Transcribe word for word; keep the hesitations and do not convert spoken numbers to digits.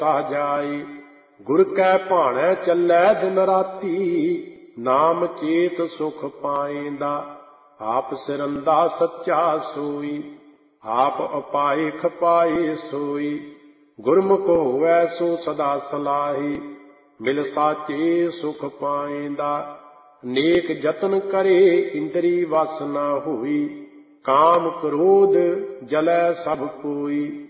ਜਾਈ। ਗੁਰ ਕੈ ਭਾਣੈ ਚੱਲੈ ਦਿਨ ਰਾਤੀ, ਨਾਮ ਚੇਤ ਸੁਖ ਪਾਏਂਦਾ। ਆਪ ਸਿਰੰਦਾ ਸੱਚਾ ਸੋਈ, ਆਪ ਅਪਾਏ ਖਪਾਏ ਸੋਈ। ਗੁਰਮੁਖ ਹੋਵੈ ਸੋ ਸਦਾ ਸਲਾਹੀ, ਮਿਲ ਸਾਚੇ ਸੁਖ ਪਾਏਂਦਾ। ਨੇਕ ਜਤਨ ਕਰੇ ਇੰਦਰੀ ਵਸ ਨਾ ਹੋਈ, ਕਾਮ ਕ੍ਰੋਧ ਜਲੈ ਸਭ ਕੋਈ।